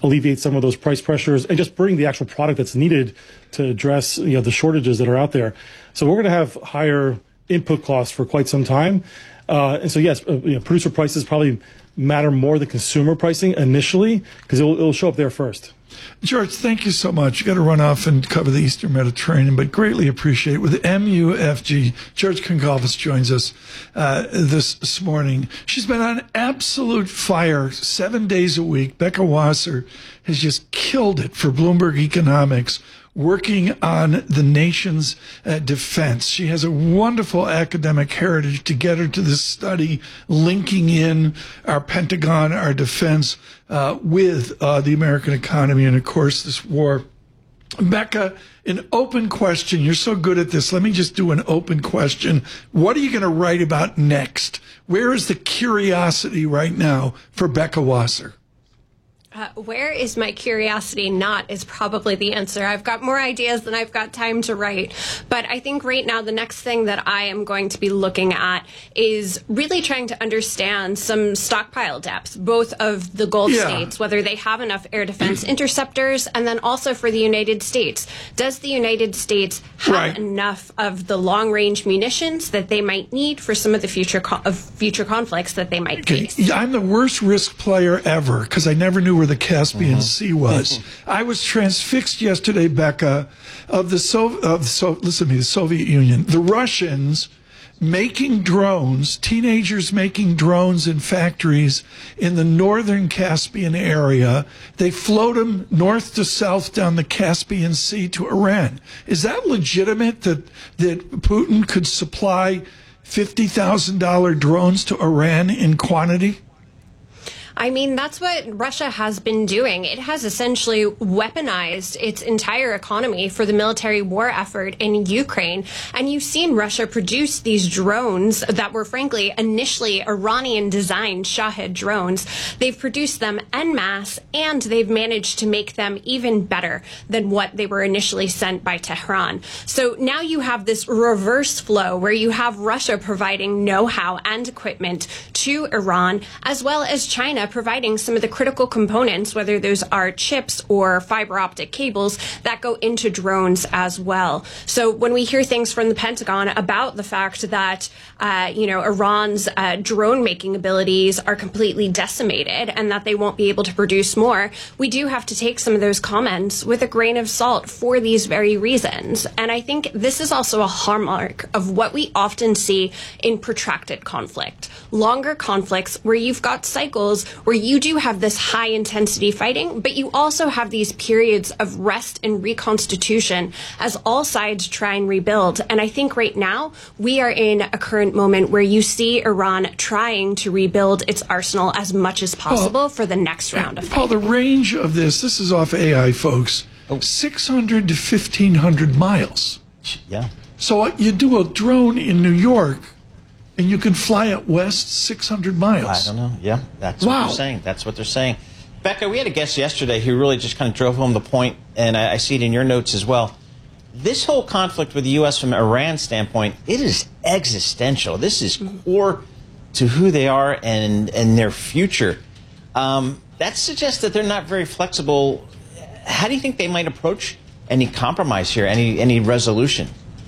alleviate some of those price pressures and just bring the actual product that's needed to address the shortages that are out there. So we're going to have higher input costs for quite some time. And so, yes, producer prices probably matter more than consumer pricing initially because it'll show up there first. George, thank you so much. You got to run off and cover the Eastern Mediterranean, but greatly appreciate it. With MUFG, George Goncalves joins us this morning. She's been on absolute fire 7 days a week. Becca Wasser has just killed it for Bloomberg Economics, working on the nation's defense. She has a wonderful academic heritage to get her to this study, linking in our Pentagon, our defense, with the American economy and, of course, this war. Becca, an open question. You're so good at this. Let me just do an open question. What are you going to write about next? Where is the curiosity right now for Becca Wasser? Where is my curiosity not is probably the answer. I've got more ideas than I've got time to write. But I think right now the next thing that I am going to be looking at is really trying to understand some stockpile depths, both of the Gulf states, whether they have enough air defense interceptors, and then also for the United States. Does the United States have enough of the long-range munitions that they might need for some of the future conflicts that they might face? I'm the worst risk player ever because I never knew where the Caspian Sea was. I was transfixed yesterday, Becca, of the Soviet Union. The Russians making drones, teenagers making drones in factories in the northern Caspian area. They float them north to south down the Caspian Sea to Iran. Is that legitimate that Putin could supply $50,000 drones to Iran in quantity? I mean, that's what Russia has been doing. It has essentially weaponized its entire economy for the military war effort in Ukraine. And you've seen Russia produce these drones that were, frankly, initially Iranian-designed Shahed drones. They've produced them en masse, and they've managed to make them even better than what they were initially sent by Tehran. So now you have this reverse flow where you have Russia providing know-how and equipment to Iran, as well as China providing some of the critical components, whether those are chips or fiber optic cables that go into drones as well. So when we hear things from the Pentagon about the fact that, Iran's drone making abilities are completely decimated and that they won't be able to produce more, we do have to take some of those comments with a grain of salt for these very reasons. And I think this is also a hallmark of what we often see in protracted conflict. Longer conflicts where you've got cycles where you do have this high intensity fighting, but you also have these periods of rest and reconstitution as all sides try and rebuild. And I think right now we are in a current moment where you see Iran trying to rebuild its arsenal as much as possible for the next round of fighting. Paul, the range of this is off AI, folks, 600 to 1,500 miles. Yeah. So you do a drone in New York, and you can fly it west 600 miles. I don't know. Yeah, that's what they're saying. That's what they're saying. Becca, we had a guest yesterday who really just kind of drove home the point, and I see it in your notes as well. This whole conflict with the U.S. from Iran's standpoint, it is existential. This is core to who they are and their future. That suggests that they're not very flexible. How do you think they might approach any compromise here, any resolution?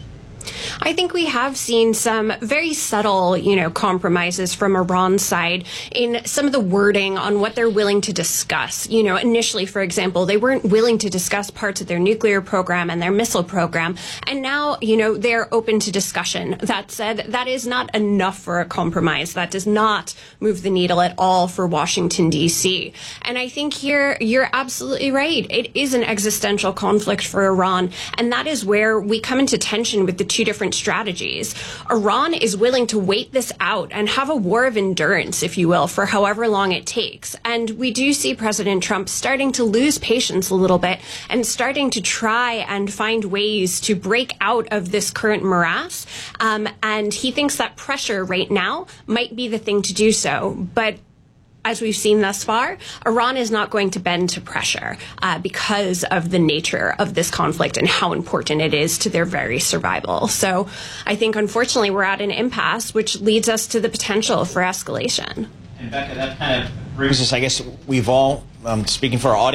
I think we have seen some very subtle, compromises from Iran's side in some of the wording on what they're willing to discuss. Initially, for example, they weren't willing to discuss parts of their nuclear program and their missile program. And now, they're open to discussion. That said, that is not enough for a compromise. That does not move the needle at all for Washington, D.C. And I think here you're absolutely right. It is an existential conflict for Iran. And that is where we come into tension with the two different strategies. Iran is willing to wait this out and have a war of endurance, if you will, for however long it takes. And we do see President Trump starting to lose patience a little bit and starting to try and find ways to break out of this current morass. And he thinks that pressure right now might be the thing to do so. But as we've seen thus far, Iran is not going to bend to pressure because of the nature of this conflict and how important it is to their very survival. So I think, unfortunately, we're at an impasse, which leads us to the potential for escalation. And Becca, that kind of brings us, I guess, we've all, speaking for our audience,